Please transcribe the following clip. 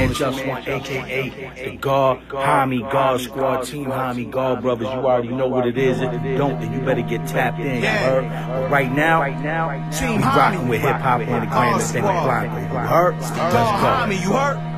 man Just One, aka the God Homie God Squad, Team Homie God Brothers. You already know what it is. If you don't, then you better get tapped in. You heard? But right now, we rocking with hip hop on the Grand Blanco. You heard? Let's go. You heard?